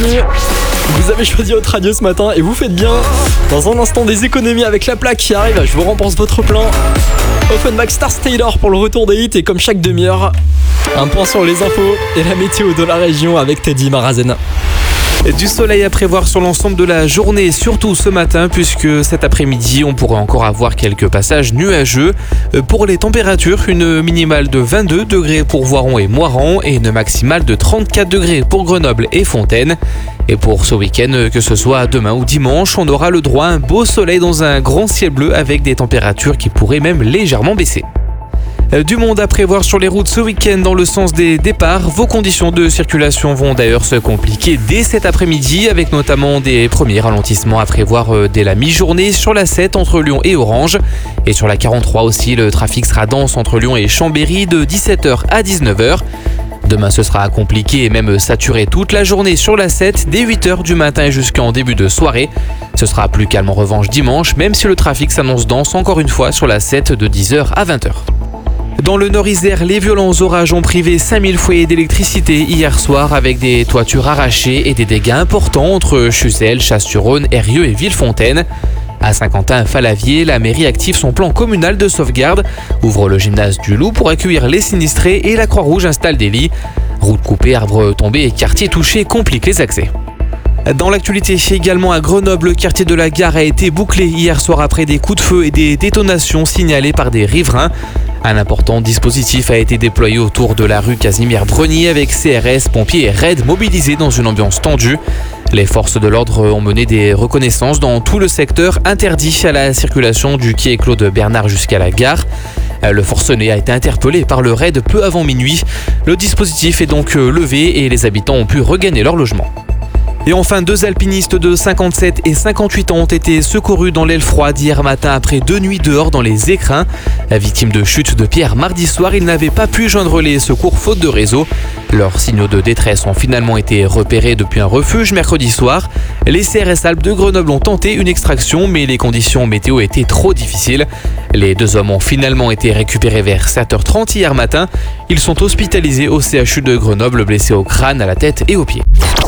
bienvenue. Vous avez choisi votre radio ce matin et vous faites bien. Dans un instant, des économies avec la plaque qui arrive. Je vous rembourse votre plein. Offenbach Stars Taylor pour le retour des hits et comme chaque demi-heure, un point sur les infos et la météo de la région avec Teddy Marazen. Du soleil à prévoir sur l'ensemble de la journée, surtout ce matin, puisque cet après-midi, on pourrait encore avoir quelques passages nuageux. Pour les températures, une minimale de 22 degrés pour Voiron et Moirans et une maximale de 34 degrés pour Grenoble et Fontaine. Et pour ce week-end, que ce soit demain ou dimanche, on aura le droit à un beau soleil dans un grand ciel bleu avec des températures qui pourraient même légèrement baisser. Du monde à prévoir sur les routes ce week-end dans le sens des départs. Vos conditions de circulation vont d'ailleurs se compliquer dès cet après-midi avec notamment des premiers ralentissements à prévoir dès la mi-journée sur la 7 entre Lyon et Orange. Et sur la 43 aussi, le trafic sera dense entre Lyon et Chambéry de 17h à 19h. Demain, ce sera compliqué et même saturé toute la journée sur la 7 dès 8h du matin jusqu'en début de soirée. Ce sera plus calme en revanche dimanche, même si le trafic s'annonce dense encore une fois sur la 7 de 10h à 20h. Dans le Nord-Isère, les violents orages ont privé 5000 foyers d'électricité hier soir avec des toitures arrachées et des dégâts importants entre Chusel, Chasse-sur-Rhône, Eyrieux et Villefontaine. À Saint-Quentin-Falavier, la mairie active son plan communal de sauvegarde, ouvre le gymnase du Loup pour accueillir les sinistrés et la Croix-Rouge installe des lits. Routes coupées, arbres tombés et quartiers touchés compliquent les accès. Dans l'actualité, également à Grenoble, le quartier de la Gare a été bouclé hier soir après des coups de feu et des détonations signalées par des riverains. Un important dispositif a été déployé autour de la rue Casimir-Brenier avec CRS, pompiers et RAID mobilisés dans une ambiance tendue. Les forces de l'ordre ont mené des reconnaissances dans tout le secteur interdit à la circulation du quai Claude Bernard jusqu'à la gare. Le forcené a été interpellé par le RAID peu avant minuit. Le dispositif est donc levé et les habitants ont pu regagner leur logement. Et enfin, 2 alpinistes de 57 et 58 ans ont été secourus dans l'aile froide hier matin après 2 nuits dehors dans les écrins. Victimes de chute de pierre mardi soir, ils n'avaient pas pu joindre les secours faute de réseau. Leurs signaux de détresse ont finalement été repérés depuis un refuge mercredi soir. Les CRS Alpes de Grenoble ont tenté une extraction, mais les conditions météo étaient trop difficiles. Les 2 hommes ont finalement été récupérés vers 7h30 hier matin. Ils sont hospitalisés au CHU de Grenoble, blessés au crâne, à la tête et aux pieds.